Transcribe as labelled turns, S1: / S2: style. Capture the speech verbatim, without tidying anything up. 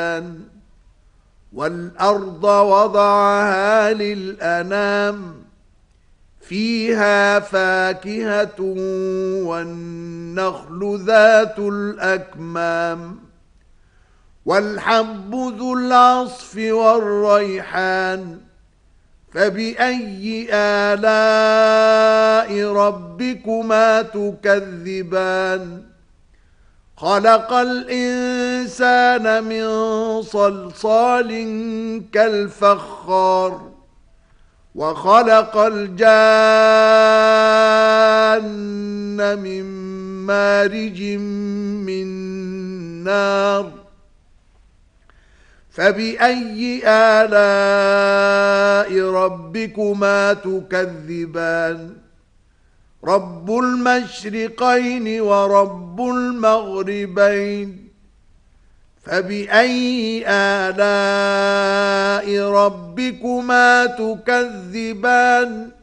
S1: والأرض وضعها للأنام فيها فاكهة والنخل ذات الأكمام والحب ذو العصف والريحان فبأي آلاء ربكما تكذبان خلق الإنسان من صلصال كالفخار وخلق الجان من مارج من نار فبأي آلاء ربكما تكذبان رب المشرقين ورب المغربين فبأي آلاء ربكما تكذبان